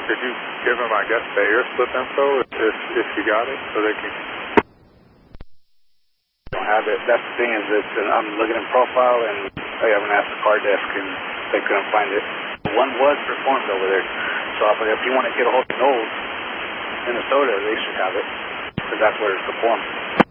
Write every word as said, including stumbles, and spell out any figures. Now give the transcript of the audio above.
Could you give them, I guess, the air slip info if if you got it, so they can... Don't have it. That's the thing is that I'm looking in profile and I haven't asked the car desk and they couldn't find it. One was performed over there. So if you want to get a hold of Knowles, Minnesota, they should have it because that's where it's performed.